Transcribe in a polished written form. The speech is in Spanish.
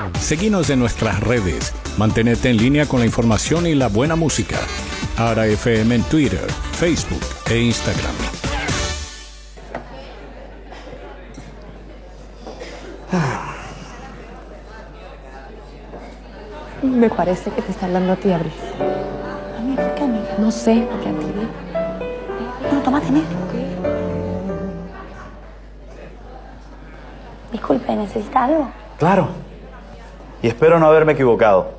Seguinos en nuestras redes. Mantenete en línea con la información y la buena música. Ara FM en Twitter, Facebook e Instagram. Me parece que te está hablando a ti, Abril. ¿A mí? ¿Por qué a mí? No sé, porque a ti. Bueno, toma, tener. Disculpe, ¿necesita algo? Claro. Y espero no haberme equivocado.